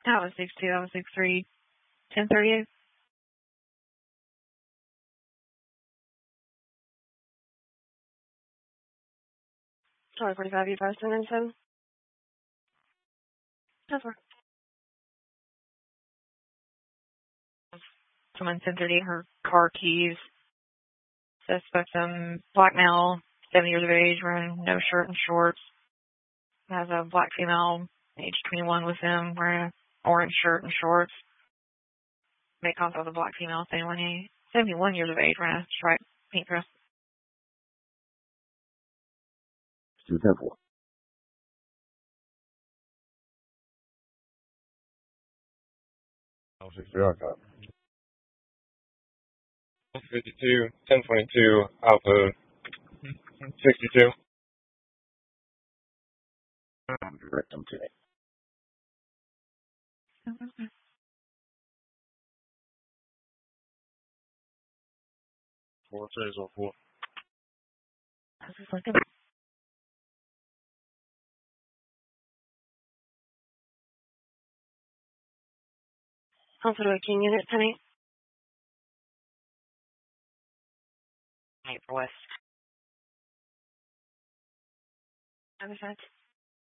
That was 6'2", I was 6'3", 1038. Sorry, 45, you posted and so. That's where. Someone 1038, her car keys. Suspect, black male, 70 years of age, wearing no shirt and shorts. Has a black female, age 21 with him, wearing an orange shirt and shorts. Make contact with a black female, 71 years of age, wearing a striped pink dress. 10-4. I'll 63 archive. 52, 1022, Alpha 62. Direct them to me. Okay. Four trays or four. I was just looking. Also to a King unit tonight. 8 for West. Other side.